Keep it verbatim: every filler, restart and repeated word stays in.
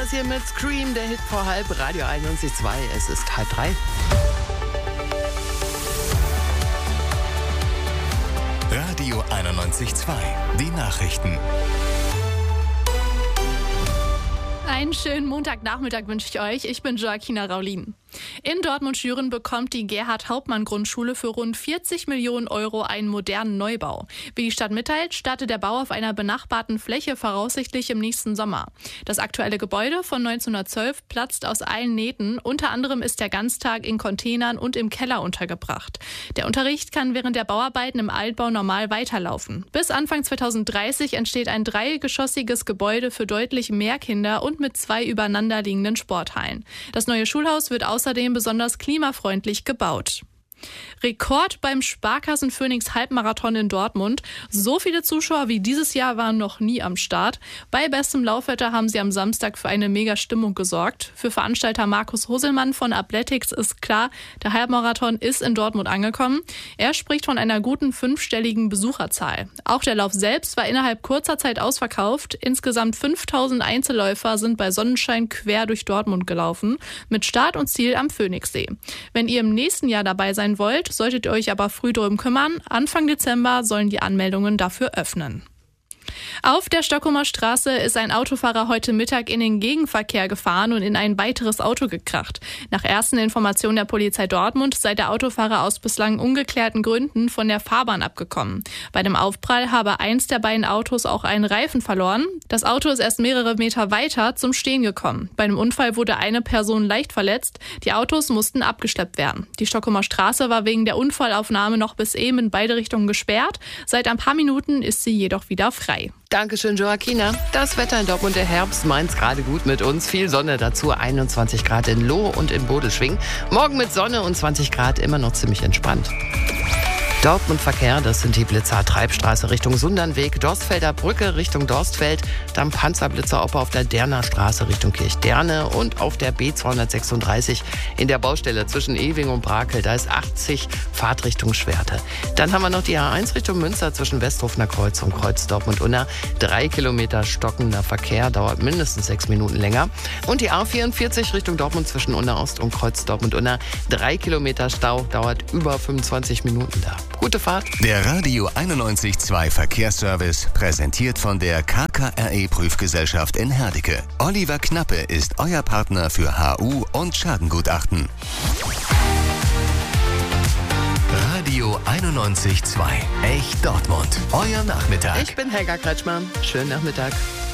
das hier mit Scream, der Hit vor halb, Radio einundneunzig Komma zwei. Es ist halb drei. Radio einundneunzig Komma zwei. Die Nachrichten. Einen schönen Montagnachmittag wünsche ich euch. Ich bin Joaquina Raulin. In Dortmund-Schüren bekommt die Gerhard-Hauptmann-Grundschule für rund vierzig Millionen Euro einen modernen Neubau. Wie die Stadt mitteilt, startet der Bau auf einer benachbarten Fläche voraussichtlich im nächsten Sommer. Das aktuelle Gebäude von neunzehnhundertzwölf platzt aus allen Nähten. Unter anderem ist der Ganztag in Containern und im Keller untergebracht. Der Unterricht kann während der Bauarbeiten im Altbau normal weiterlaufen. Bis Anfang zweitausenddreißig entsteht ein dreigeschossiges Gebäude für deutlich mehr Kinder und mit zwei übereinanderliegenden Sporthallen. Das neue Schulhaus wird außerdem besonders klimafreundlich gebaut. Rekord beim Sparkassen Phoenix Halbmarathon in Dortmund. So viele Zuschauer wie dieses Jahr waren noch nie am Start. Bei bestem Laufwetter haben sie am Samstag für eine Mega-Stimmung gesorgt. Für Veranstalter Markus Hoselmann von Athletics ist klar, der Halbmarathon ist in Dortmund angekommen. Er spricht von einer guten fünfstelligen Besucherzahl. Auch der Lauf selbst war innerhalb kurzer Zeit ausverkauft. Insgesamt fünftausend Einzelläufer sind bei Sonnenschein quer durch Dortmund gelaufen, mit Start und Ziel am Phoenixsee. Wenn ihr im nächsten Jahr dabei sein wollt, solltet ihr euch aber früh drum kümmern. Anfang Dezember sollen die Anmeldungen dafür öffnen. Auf der Stockholmer Straße ist ein Autofahrer heute Mittag in den Gegenverkehr gefahren und in ein weiteres Auto gekracht. Nach ersten Informationen der Polizei Dortmund sei der Autofahrer aus bislang ungeklärten Gründen von der Fahrbahn abgekommen. Bei dem Aufprall habe eins der beiden Autos auch einen Reifen verloren. Das Auto ist erst mehrere Meter weiter zum Stehen gekommen. Bei dem Unfall wurde eine Person leicht verletzt. Die Autos mussten abgeschleppt werden. Die Stockholmer Straße war wegen der Unfallaufnahme noch bis eben in beide Richtungen gesperrt. Seit ein paar Minuten ist sie jedoch wieder frei. Dankeschön, Joaquina. Das Wetter in Dortmund, der Herbst meint's gerade gut mit uns. Viel Sonne dazu, einundzwanzig Grad in Loh und in Bodelschwing. Morgen mit Sonne und zwanzig Grad, immer noch ziemlich entspannt. Dortmund-Verkehr, das sind die Blitzer Treibstraße Richtung Sundernweg, Dorstfelder Brücke Richtung Dorstfeld, dann Panzerblitzer Oper auf der Derner Straße Richtung Kirchderne und auf der B zweihundertsechsunddreißig in der Baustelle zwischen Ewing und Brakel, da ist achtzig Fahrtrichtung Schwerte. Dann haben wir noch die A eins Richtung Münster zwischen Westhofener Kreuz und Kreuz Dortmund-Unna. Drei Kilometer stockender Verkehr, dauert mindestens sechs Minuten länger. Und die A vierundvierzig Richtung Dortmund zwischen Unna Ost und Kreuz Dortmund-Unna. Drei Kilometer Stau, dauert über fünfundzwanzig Minuten da. Gute Fahrt. Der Radio einundneunzig Komma zwei Verkehrsservice, präsentiert von der K K R E-Prüfgesellschaft in Herdecke. Oliver Knappe ist euer Partner für H U und Schadengutachten. Radio einundneunzig Komma zwei. Echt Dortmund. Euer Nachmittag. Ich bin Helga Kretschmann. Schönen Nachmittag.